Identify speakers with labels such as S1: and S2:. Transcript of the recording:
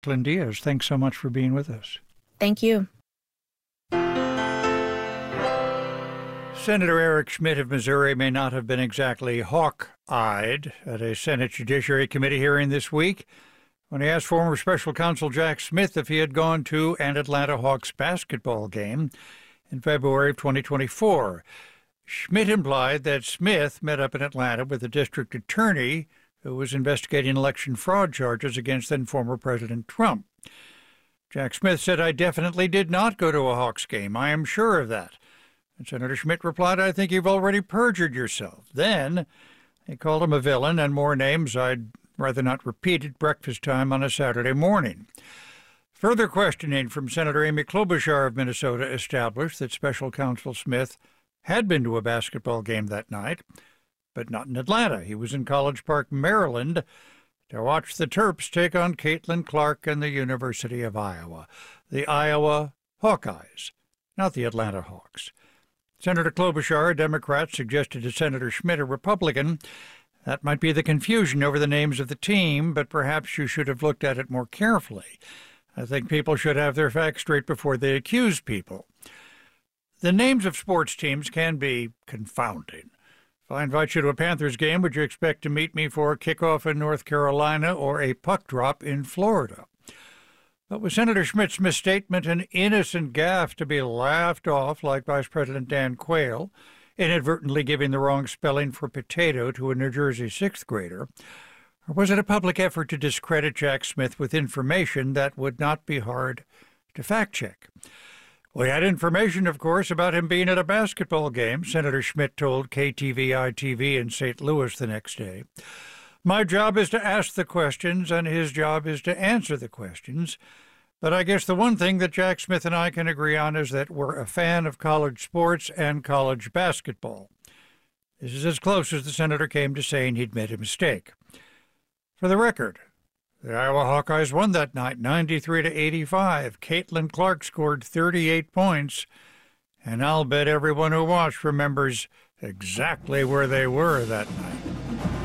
S1: Lynn Diaz, thanks so much for being with us.
S2: Thank you.
S1: Senator Eric Schmitt of Missouri may not have been exactly hawk-eyed at a Senate Judiciary Committee hearing this week when he asked former Special Counsel Jack Smith if he had gone to an Atlanta Hawks basketball game in February of 2024. Schmitt implied that Smith met up in Atlanta with the district attorney who was investigating election fraud charges against then-former President Trump. Jack Smith said, "I definitely did not go to a Hawks game. I am sure of that." And Senator Schmitt replied, "I think you've already perjured yourself." Then he called him a villain and more names I'd rather not repeat at breakfast time on a Saturday morning. Further questioning from Senator Amy Klobuchar of Minnesota established that Special Counsel Smith had been to a basketball game that night, but not in Atlanta. He was in College Park, Maryland, to watch the Terps take on Caitlin Clark and the University of Iowa, the Iowa Hawkeyes, not the Atlanta Hawks. Senator Klobuchar, a Democrat, suggested to Senator Schmitt, a Republican, that might be the confusion over the names of the team, but perhaps you should have looked at it more carefully. I think people should have their facts straight before they accuse people. The names of sports teams can be confounding. If I invite you to a Panthers game, would you expect to meet me for a kickoff in North Carolina or a puck drop in Florida? But was Senator Schmitt's misstatement an innocent gaffe to be laughed off like Vice President Dan Quayle, inadvertently giving the wrong spelling for potato to a New Jersey sixth grader? Or was it a public effort to discredit Jack Smith with information that would not be hard to fact-check? We had information, of course, about him being at a basketball game, Senator Schmitt told KTVI-TV in St. Louis the next day. My job is to ask the questions, and his job is to answer the questions. But I guess the one thing that Jack Smith and I can agree on is that we're a fan of college sports and college basketball. This is as close as the senator came to saying he'd made a mistake. For the record, the Iowa Hawkeyes won that night 93-85. Caitlin Clark scored 38 points, and I'll bet everyone who watched remembers exactly where they were that night.